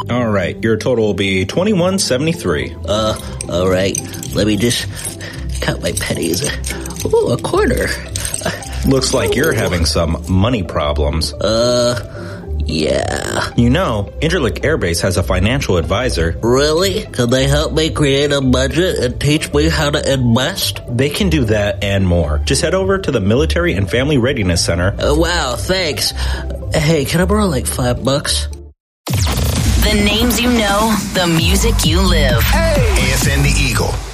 All right, your total will be $21.73. All right. Let me just count my pennies. Ooh, a quarter. Looks like you're having some money problems. Yeah. You know, Incirlik Air Base has a financial advisor. Really? Can they help me create a budget and teach me how to invest? They can do that and more. Just head over to the Military and Family Readiness Center. Wow, thanks. Hey, can I borrow like $5? The names you know, the music you live. Hey! AFN The Eagle.